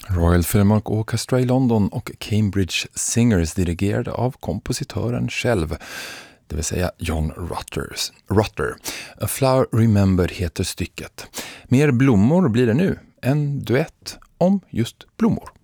Royal Philharmonic Orchestra i London och Cambridge Singers dirigerade av kompositören själv, det vill säga John Rutter. A Flower Remembered heter stycket. Mer blommor blir det nu, en duett om just blommor.